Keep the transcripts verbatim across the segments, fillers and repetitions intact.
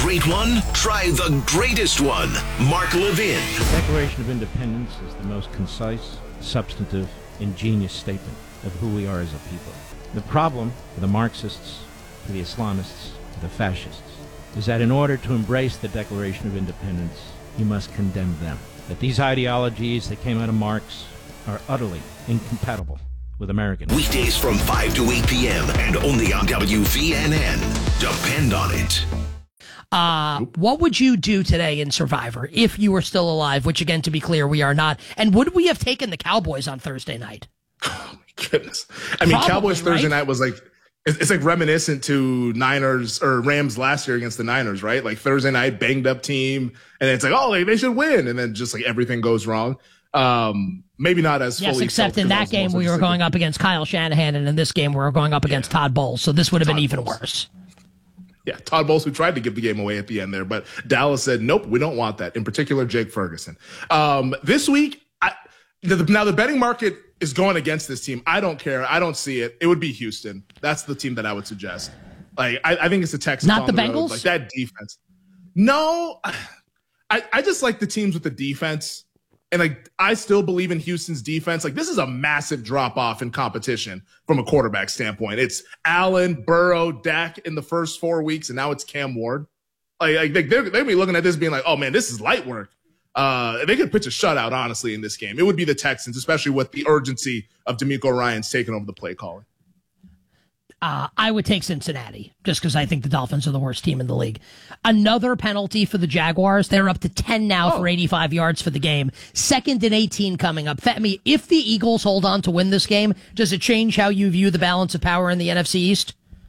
great one? Try the greatest one. Mark Levin. The Declaration of Independence is the most concise, substantive, ingenious statement of who we are as a people. The problem for the Marxists, for the Islamists, for the fascists, is that in order to embrace the Declaration of Independence, you must condemn them. That these ideologies that came out of Marx are utterly incompatible with American. Weekdays from five to eight p.m. and only on W V N N. Depend on it. Uh, what would you do today in Survivor if you were still alive, which, again, to be clear, we are not? And would we have taken the Cowboys on Thursday night? Oh, my goodness. I mean, Probably, Cowboys Thursday right? night was like, it's, it's like reminiscent to Niners or Rams last year against the Niners, right? Like Thursday night, banged up team. And it's like, oh, like, they should win. And then just like everything goes wrong. Um, maybe not as yes, fully. except so, in that game we were going up against Kyle Shanahan, and in this game we were going up against yeah. Todd Bowles. So this would have Todd been even Bowles. worse. Yeah, Todd Bowles, who tried to give the game away at the end there, but Dallas said, nope, we don't want that. In particular, Jake Ferguson. Um, this week, I, the, now the betting market is going against this team. I don't care. I don't see it. It would be Houston. That's the team that I would suggest. Like, I, I think it's the Texans. Not the, the Bengals? Road. Like that defense. No, I, I just like the teams with the defense. And like, I still believe in Houston's defense. Like, this is a massive drop off in competition from a quarterback standpoint. It's Allen, Burrow, Dak in the first four weeks, and now it's Cam Ward. Like, like they're, they're gonna be looking at this being like, oh man, this is light work. Uh, they could pitch a shutout, honestly, in this game. It would be the Texans, especially with the urgency of D'Amico Ryans taking over the play calling. Uh, I would take Cincinnati just because I think the Dolphins are the worst team in the league. Another penalty for the Jaguars. They're up to ten now oh. for eighty-five yards for the game. Second and eighteen coming up. Femi, if the Eagles hold on to win this game, does it change how you view the balance of power in the N F C East?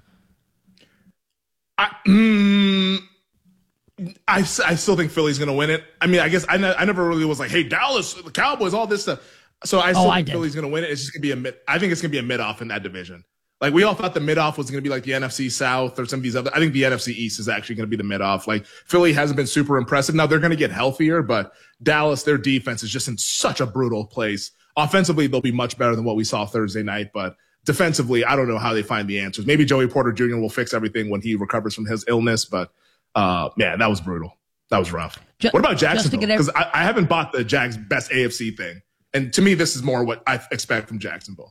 I, mm, I, I still think Philly's going to win it. I mean, I guess I, ne- I never really was like, hey, Dallas, the Cowboys, all this stuff. So I still oh, think I Philly's going to win it. It's just going to be a mid. I think it's going to be a mid-off in that division. Like, we all thought the mid-off was going to be like the N F C South or some of these other. I think the N F C East is actually going to be the mid-off. Like, Philly hasn't been super impressive. Now, they're going to get healthier, but Dallas, their defense is just in such a brutal place. Offensively, they'll be much better than what we saw Thursday night, but defensively, I don't know how they find the answers. Maybe Joey Porter Junior will fix everything when he recovers from his illness, but, uh, man, that was brutal. That was rough. Just, what about Jacksonville? Because I, I haven't bought the Jags' best A F C thing. And to me, this is more what I expect from Jacksonville.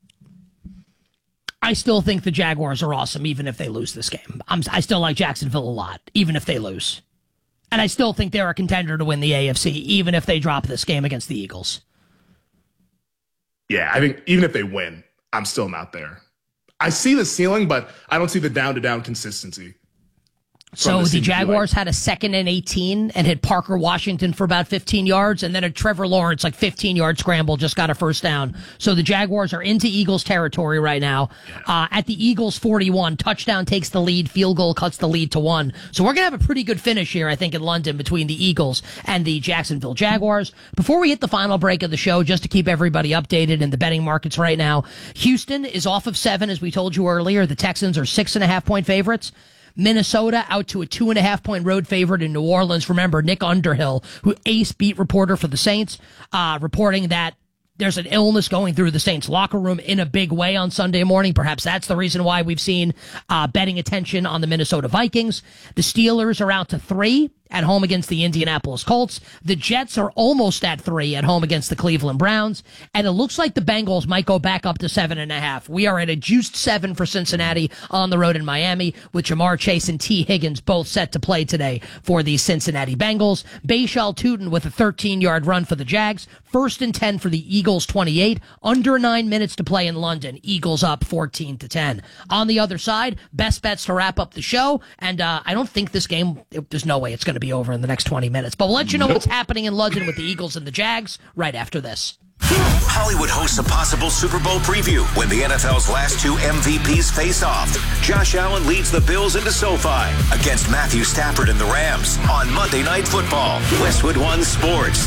I still think the Jaguars are awesome, even if they lose this game. I'm, I still like Jacksonville a lot, even if they lose. And I still think they're a contender to win the A F C, even if they drop this game against the Eagles. Yeah, I think even if they win, I'm still not there. I see the ceiling, but I don't see the down-to-down consistency. So the Jaguars had a second and eighteen and hit Parker Washington for about fifteen yards, and then a Trevor Lawrence, like fifteen-yard scramble, just got a first down. So the Jaguars are into Eagles territory right now. Uh, at the Eagles forty-one, touchdown takes the lead, field goal cuts the lead to one. So we're going to have a pretty good finish here, I think, in London between the Eagles and the Jacksonville Jaguars. Before we hit the final break of the show, just to keep everybody updated in the betting markets right now, Houston is off of seven, as we told you earlier. The Texans are six and a half point favorites. Minnesota out to a two and a half point road favorite in New Orleans. Remember, Nick Underhill, who ace beat reporter for the Saints, uh, reporting that there's an illness going through the Saints locker room in a big way on Sunday morning. Perhaps that's the reason why we've seen uh, betting attention on the Minnesota Vikings. The Steelers are out to three at home against the Indianapolis Colts. The Jets are almost at three at home against the Cleveland Browns. And it looks like the Bengals might go back up to seven and a half. We are at a juiced seven for Cincinnati on the road in Miami, with Jamar Chase and T. Higgins both set to play today for the Cincinnati Bengals. Bayshal Tootin with a thirteen-yard run for the Jags. First and ten for the Eagles, twenty-eight. Under nine minutes to play in London. Eagles up fourteen to ten. On the other side, best bets to wrap up the show. And uh, I don't think this game, there's no way it's going to be over in the next twenty minutes. But we'll let you know what's happening in London with the Eagles and the Jags right after this. Hollywood hosts a possible Super Bowl preview when the N F L's last two M V Ps face off. Josh Allen leads the Bills into SoFi against Matthew Stafford and the Rams on Monday Night Football. Westwood One Sports.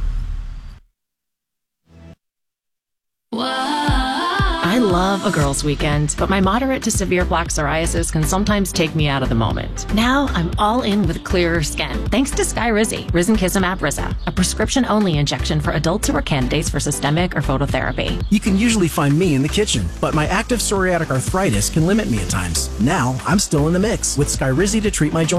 I love a girls' weekend, but my moderate to severe plaque psoriasis can sometimes take me out of the moment. Now I'm all in with clearer skin, thanks to Skyrizi, Risankizumab Riza, a prescription-only injection for adults who are candidates for systemic or phototherapy. You can usually find me in the kitchen, but my active psoriatic arthritis can limit me at times. Now I'm still in the mix with Skyrizi to treat my joints.